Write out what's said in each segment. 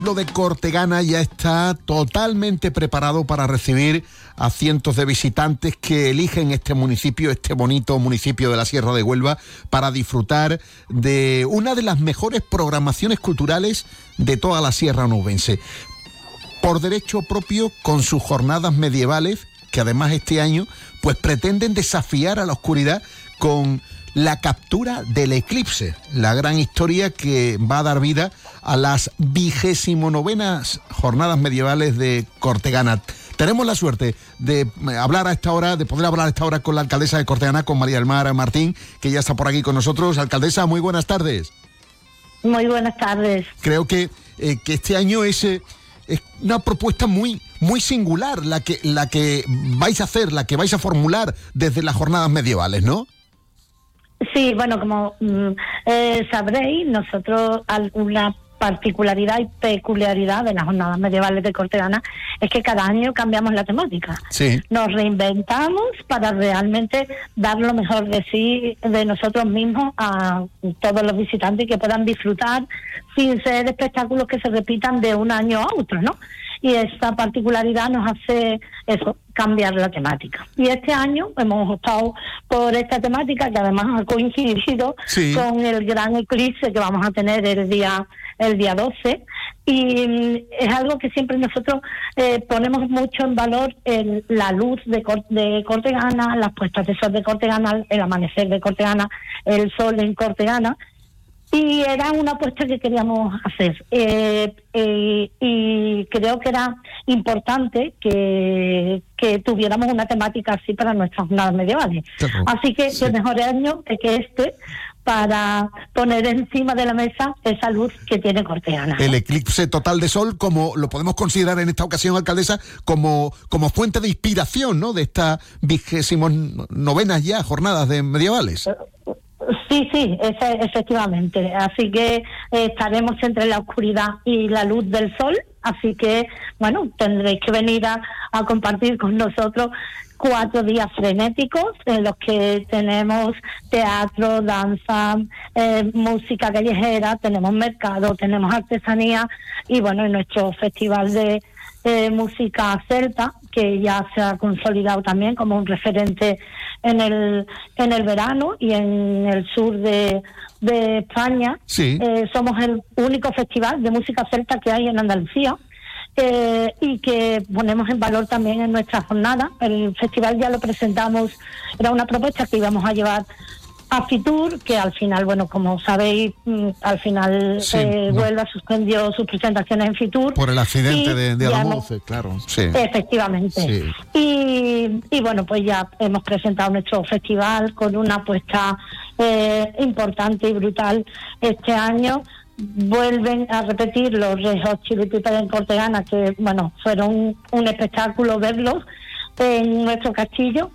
Lo de Cortegana ya está totalmente preparado para recibir a cientos de visitantes que eligen este municipio, este bonito municipio de la Sierra de Huelva, para disfrutar de una de las mejores programaciones culturales de toda la Sierra Onubense. Por derecho propio, con sus jornadas medievales, que además este año pues pretenden desafiar a la oscuridad con la captura del eclipse, la gran historia que va a dar vida a las 29ª jornadas medievales de Cortegana. Tenemos la suerte de hablar a esta hora, de poder hablar a esta hora con la alcaldesa de Cortegana, con María del Mar Martín, que ya está por aquí con nosotros. Alcaldesa, muy buenas tardes. Muy buenas tardes. Creo que este año es una propuesta muy singular la que vais a hacer, la que vais a formular desde las jornadas medievales, ¿no? Sí, bueno, como sabréis, nosotros alguna particularidad y peculiaridad de las jornadas medievales de Cortegana es que cada año cambiamos la temática. Sí. Nos reinventamos para realmente dar lo mejor de sí, de nosotros mismos, a todos los visitantes, y que puedan disfrutar sin ser espectáculos que se repitan de un año a otro, ¿no? Y esta particularidad nos hace eso, cambiar la temática. Y este año hemos optado por esta temática, que además ha coincidido con el gran eclipse que vamos a tener el día 12, y es algo que siempre nosotros ponemos mucho en valor, la luz de Cortegana, las puestas de sol de Cortegana, el amanecer de Cortegana, el sol en Cortegana. Y era una apuesta que queríamos hacer, y creo que era importante que tuviéramos una temática así para nuestras jornadas medievales. Claro. Así que qué mejor año que este para poner encima de la mesa esa luz que tiene Cortegana. El eclipse total de sol, como lo podemos considerar en esta ocasión, alcaldesa, como fuente de inspiración, ¿no?, de estas 29ª ya jornadas de medievales. Sí, efectivamente. Así que estaremos entre la oscuridad y la luz del sol. Así que, bueno, tendréis que venir a compartir con nosotros 4 días frenéticos en los que tenemos teatro, danza, música callejera, tenemos mercado, tenemos artesanía y, bueno, en nuestro festival de música celta, que ya se ha consolidado también como un referente en el verano y en el sur de España. Sí. Somos el único festival de música celta que hay en Andalucía, y que ponemos en valor también en nuestra jornada. El festival ya lo presentamos, era una propuesta que íbamos a llevar a Fitur, que al final, bueno, como sabéis, al final Huelva suspendió sus presentaciones en Fitur. Por el accidente de Alamoce, claro. Sí. Efectivamente. Sí. Y bueno, pues ya hemos presentado nuestro festival con una apuesta importante y brutal este año. Vuelven a repetir los Red Hot Chili Peppers en Cortegana, que, bueno, fueron un espectáculo verlos en nuestro castillo.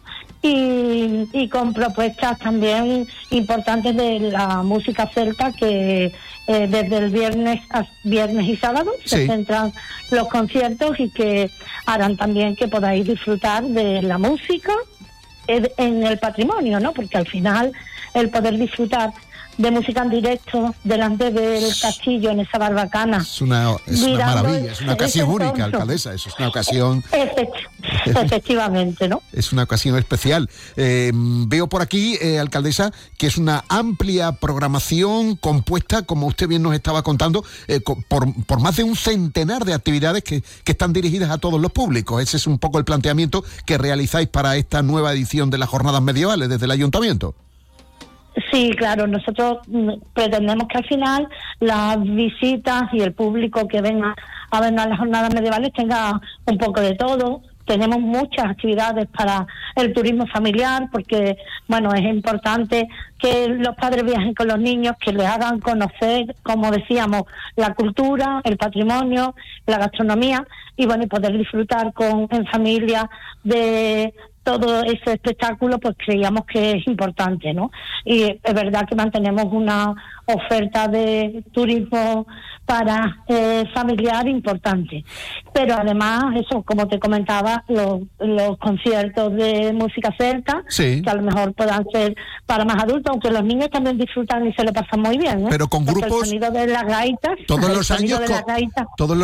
Y con propuestas también importantes de la música celta, que desde el viernes y sábado se centran los conciertos, y que harán también que podáis disfrutar de la música en el patrimonio, ¿no? Porque al final el poder disfrutar de música en directo delante del castillo en esa barbacana es una maravilla, es una ocasión única, alcaldesa, eso es una ocasión efectivamente, ¿no? Es una ocasión especial. Veo por aquí, alcaldesa, que es una amplia programación compuesta, como usted bien nos estaba contando, por más de un centenar de actividades que están dirigidas a todos los públicos. Ese es un poco el planteamiento que realizáis para esta nueva edición de las jornadas medievales desde el ayuntamiento. Sí, claro, nosotros pretendemos que al final las visitas y el público que venga a ver las jornadas medievales tenga un poco de todo. Tenemos muchas actividades para el turismo familiar, porque, bueno, es importante que los padres viajen con los niños, que les hagan conocer, como decíamos, la cultura, el patrimonio, la gastronomía, y, bueno, y poder disfrutar en familia de todo ese espectáculo, pues creíamos que es importante, ¿no? Y es verdad que mantenemos una oferta de turismo para familiar importante, pero además eso, como te comentaba, los conciertos de música celta, que a lo mejor puedan ser para más adultos, aunque los niños también disfrutan y se lo pasan muy bien, ¿eh? Pero con grupos, el sonido de las gaitas, todos los años, todos los